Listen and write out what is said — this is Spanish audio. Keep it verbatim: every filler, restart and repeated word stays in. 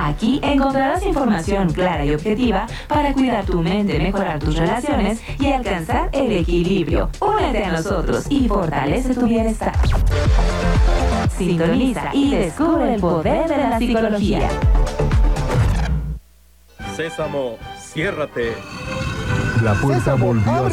Aquí encontrarás información clara y objetiva para cuidar tu mente, mejorar tus relaciones y alcanzar el equilibrio. Únete a nosotros y fortalece tu bienestar. Sintoniza y descubre el poder de la psicología. Sésamo, ciérrate. La puerta volvió a